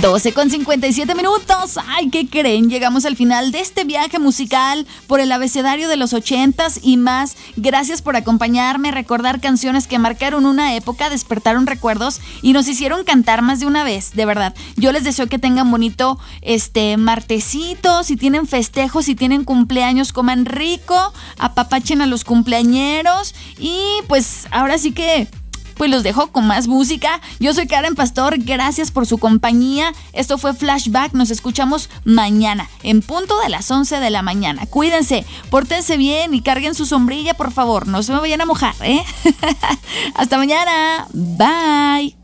12:57. Ay, ¿qué creen? Llegamos al final de este viaje musical por el abecedario de los 80s y más. Gracias por acompañarme, recordar canciones que marcaron una época, despertaron recuerdos y nos hicieron cantar más de una vez, de verdad. Yo les deseo que tengan bonito martesito, si tienen festejos, si tienen cumpleaños, coman rico, apapachen a los cumpleañeros y pues ahora sí que pues los dejo con más música. Yo soy Karen Pastor, gracias por su compañía. Esto fue Flashback, nos escuchamos mañana en punto de las 11 de la mañana. Cuídense, pórtense bien y carguen su sombrilla, por favor, no se me vayan a mojar, ¿eh? Hasta mañana, bye.